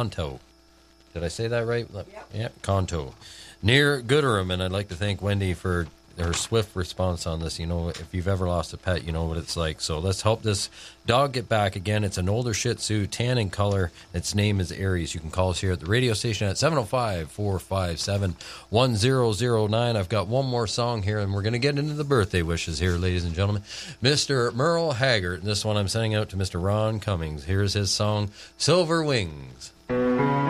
Conto. Did I say that right? Yep. Yeah, Conto. Near Gooderham, and I'd like to thank Wendy for her swift response on this. You know, if you've ever lost a pet, you know what it's like. So let's help this dog get back again. It's an older Shih Tzu, tan in color. Its name is Aries. You can call us here at the radio station at 705-457-1009. I've got one more song here, and we're going to get into the birthday wishes here, ladies and gentlemen. Mr. Merle Haggard, and this one I'm sending out to Mr. Ron Cummings. Here's his song, Silver Wings.